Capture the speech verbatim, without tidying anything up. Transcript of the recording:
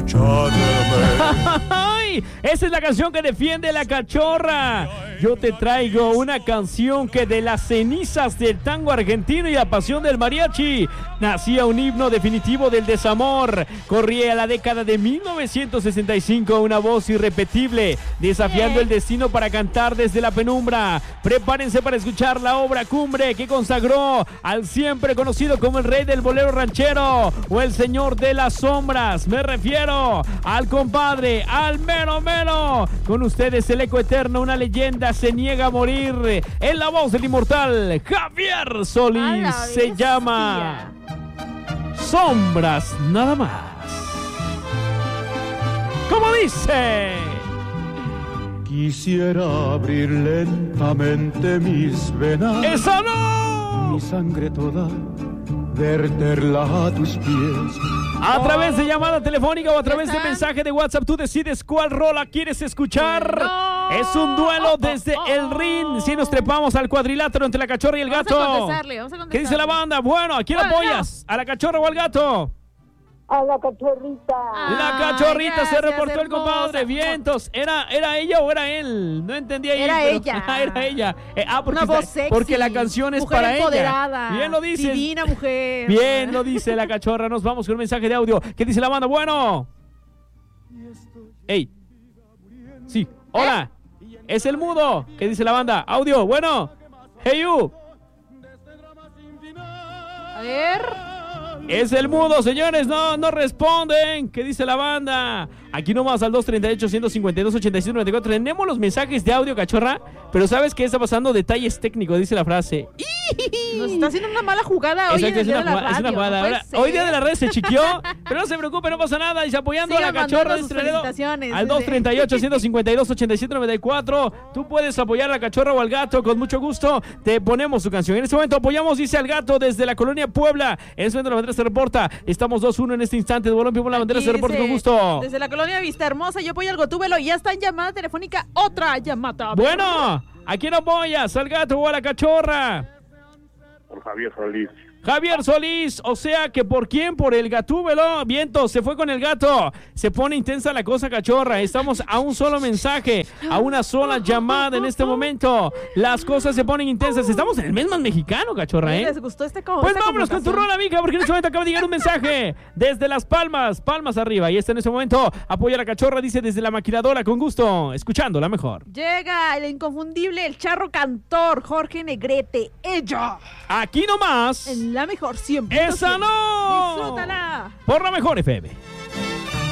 ¡Ay! Esa es la canción que defiende la cachorra. Yo te traigo una canción que de las cenizas del tango argentino y la pasión del mariachi nacía un himno definitivo del desamor. Corría la década de mil novecientos sesenta y cinco, una voz irrepetible desafiando el destino para cantar desde la penumbra. Prepárense para escuchar la obra cumbre que consagró al siempre conocido como el rey del bolero ranchero o el señor de las sombras. Me refiero al compadre, al mero mero. Con ustedes el eco eterno, una leyenda se niega a morir. En la voz del inmortal Javier Solís. Se llama Sombras nada más. ¿Cómo dice? Quisiera abrir lentamente mis venas. ¡Esa no! Mi sangre toda, verterla a tus pies. A través de llamada telefónica o a través de mensaje de WhatsApp, tú decides cuál rola quieres escuchar. No. Es un duelo desde oh, oh, oh. el ring. Si nos trepamos al cuadrilátero entre la cachorra y el gato. Vamos a contestarle, vamos a contestarle. ¿Qué dice la banda? Bueno, ¿a quién bueno, apoyas? No. ¿A la cachorra o al gato? A la cachorrita. La cachorrita. Ay, se reportó el compadre. Vientos. ¿Era, ¿Era ella o era él? No entendía ahí. Era pero, ella. Era ella. Eh, ah, porque, una voz está, sexy. Porque la canción es mujer para empoderada. ella. Bien lo dice. Divina mujer. Bien lo dice la cachorra. Nos vamos con un mensaje de audio. ¿Qué dice la banda? Bueno. Ey. Sí. Hola. ¿Eh? Es el mudo. ¿Qué dice la banda? Audio. Bueno. Hey you. A ver. Es el mudo, señores, no, no responden. ¿Qué dice la banda? Aquí nomás al dos treinta y ocho, ciento cincuenta y dos, ochenta y siete, noventa y cuatro. Tenemos los mensajes de audio, cachorra. Pero ¿sabes qué está pasando? Detalles técnicos, dice la frase. Nos está haciendo una mala jugada hoy. Exacto, en el es, día una, de la es una radio, jugada. no Ahora, hoy día de la red se chiquió. Pero no se preocupe, no pasa nada. Y apoyando Sigan a la cachorra de Estrelero al dos treinta y ocho, ciento cincuenta y dos, ochenta y siete, noventa y cuatro. Tú puedes apoyar a la cachorra o al gato. Con mucho gusto te ponemos su canción. En este momento apoyamos, dice, al gato desde la colonia Puebla. En este momento la bandera se reporta. Estamos dos uno en este instante. De Bolón Pimo, la bandera se reporta con gusto. Desde la colonia Vista Hermosa, yo apoyo al Gotúbelo y ya está en llamada telefónica. Otra llamada. Bueno, ¿a quién apoyas? ¿Al gato o a la cachorra? Por Javier Solís. Javier Solís, o sea que ¿por quién? Por el Gatúbelo. Viento, se fue con el gato. Se pone intensa la cosa, cachorra. Estamos a un solo mensaje, a una sola llamada en este momento. Las cosas se ponen intensas. Estamos en el mes más mexicano, cachorra, ¿eh? ¿Les gustó este co- Pues esta vámonos con tu rola, amiga, porque en este momento acaba de llegar un mensaje desde Las Palmas, Palmas arriba. Y está en este momento, apoya a la cachorra, dice desde la maquiladora, con gusto, escuchando la mejor. Llega el inconfundible, el charro cantor, Jorge Negrete. Ella. Aquí nomás. En la mejor siempre. ¡Esa no! Disfrútala. Por la mejor F M.